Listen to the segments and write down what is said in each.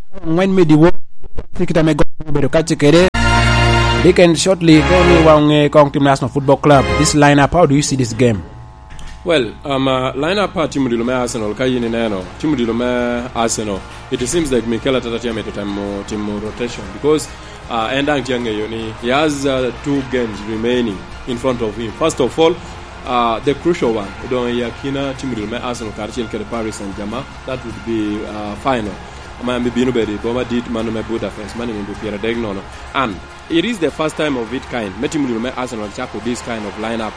when me the work kita me go bedo kache kere they can shortly go ni wang kong team National Football Club. This lineup, how do you see this game? Well, lineup team Dilume Arsenal kayini neno team Dilume Arsenal. It seems like Mikel Arteta team rotation because endang tiange yoni he has 2 games remaining in front of him. First of all, the crucial one don yakina team Dilume Arsenal karchel ke Paris Saint-Germain. That would be final. Amambi binu beri boma dit manu me buda defense manu me Pierre Degnono, and it is the first time of it kind. Team Dilume Arsenal chako this kind of lineup.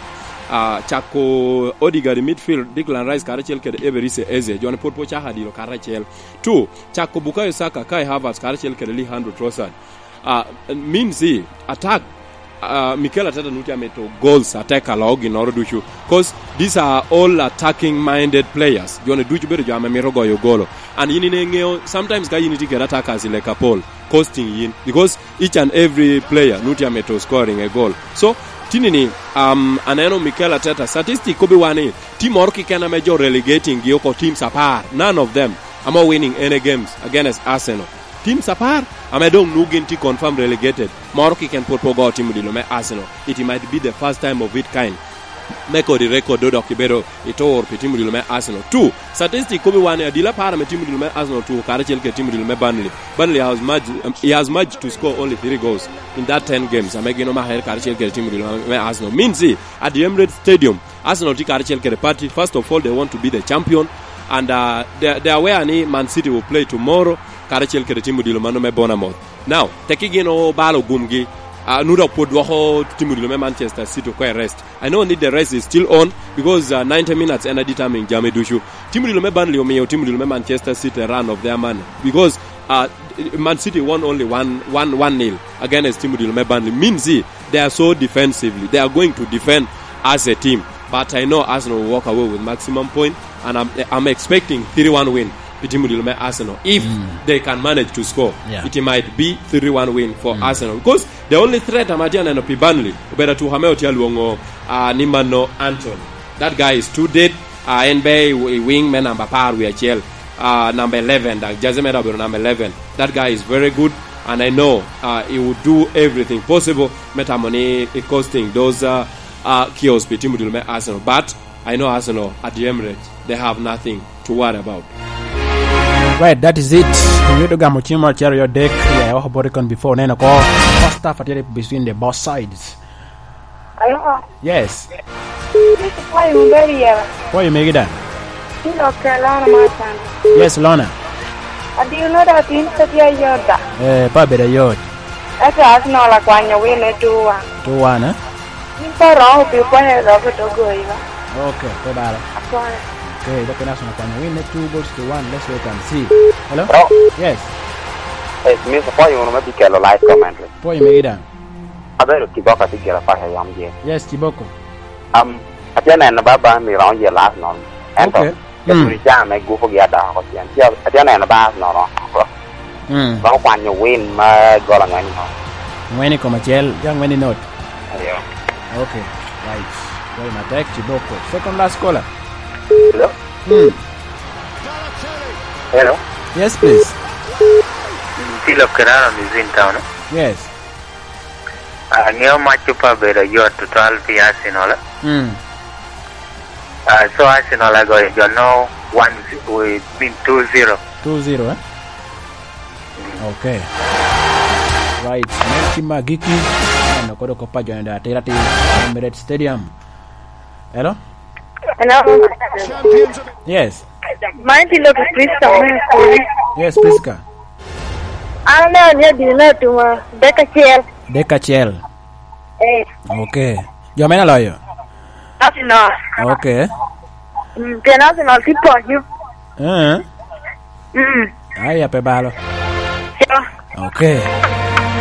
Chako Odegaard midfield, Declan Rice Karachel ke Everise Eze John Potpo Chahadi lo Karachel. 2 Chako Bukayo Saka Kai Havertz Karachel ke Alejandro Trossard. Means attack Mikel Arteta nutia meto goals attack alog in order to because these are all attacking minded players. You want to do better jama mirogo yo golo. And in sometimes guy unity get attackers like a Paul costing in because each and every player nutia meto scoring a goal. So tinini aneno Mikel Arteta statistic kobe wane team orki kana major relegating gioko teams apart. None of them are winning any games against Arsenal. Teams apart, Amedong Nuginti confirmed relegated. Morocco can put Pogo team Dilume Arsenal. It might be the first time of it kind. Meko the record Dodo Kibero Itor team Dilume Arsenal. 2 statistic Kobe one Adila Parame team Dilume Arsenal 2 Karachel team Dilume Burnley. Burnley has managed to score only 3 goals in that 10 games. Amegino Maher Karachel team Dilume Arsenal. Means at the Emirates Stadium, Arsenal Karachel party. First of all, they want to be the champion, and they are where Man City will play tomorrow. Karachel ke timu Dilume me Bournemouth. Now, tekigino balo gumgi nuda podwaho timu Dilume Manchester City kwa rest. I know need the rest is still on because 90 minutes and determining Jame Dushu. Timu Dilume Burnley o timu Dilume Manchester City run of their man because Man City won only 1-0 against timu Dilume Burnley. Means they are so defensively. They are going to defend as a team. But I know Arsenal will walk away with maximum point, and I'm expecting 3-1 win. Team Dilume Arsenal. If they can manage to score, it might be 3-1 win for Arsenal. Because the only threat Amadiana and Burnley, better to Hameo Tialuongo, Nimano Anton. That guy is too dead. NB wingman number par we are number 11. Jazemera number 11. That guy is very good, and I know he will do everything possible. Metamoni costing those kiosks Team Dilume Arsenal. But I know Arsenal at the Emirates, they have nothing to worry about. Right, that is it. You to gamu chima chero your deck. Yeah, I hope before neno ko. First stuff at between the both sides. Hello. Yes. Why you very here? Why you make it that? You know, Lana Martin. Yes, Lana. Do you know that in Sadia Yoda? Pabeda Yod. That's Arsenal like when you win it 2-1. 2-1, eh? You for all people have to go. Okay, bye. Okay, the National can win 2-1. Let's wait and see. Hello? Yes. It's me for you want to make a live comment. Why you make it that? I better keep up at the Gera. Yes, Chiboko. At the end of the Baba, me around your last non. Okay. I go for the other. At the end of the bar, no. But when you win, my God, when you come at jail, young when you not. Okay, right. Well, my tech, Chiboko. Second last caller. Hello? Hello? Yes, please. Philip Kerala is in town. Yes. Near Machupa Beda, you are to 12 years in all. So Arsenal I got you know 1 with 2-0. 2-0, eh? Okay. Right. Nancy Magiki and Okodo Kopajo and Terati Emirates Stadium. Hello? Hello. Yes. My pillow is Priska. Yes, Priska. I know you know to Deca Chel. Okay. You're a lawyer? Arsenal. Okay. Can Arsenal keep on you? Ay, Pebalo. Okay.